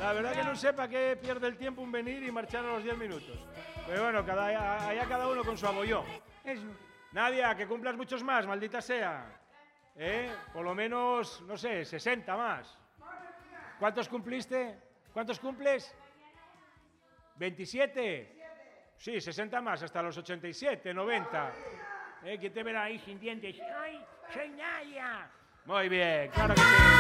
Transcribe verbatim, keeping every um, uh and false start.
La verdad que no sé para qué pierde el tiempo en venir y marchar a los diez minutos. Pero bueno, cada, allá cada uno con su abollón. Eso. Nadia, que cumplas muchos más, maldita sea. ¿Eh? Por lo menos, no sé, sesenta más. ¿Cuántos cumpliste? ¿Cuántos cumples? ¿veintisiete? Sí, sesenta más, hasta los ochenta y siete, noventa. ¿Eh? ¿Quién te verá ahí sin dientes? ¡Ay, soy Nadia! Muy bien, claro que sí.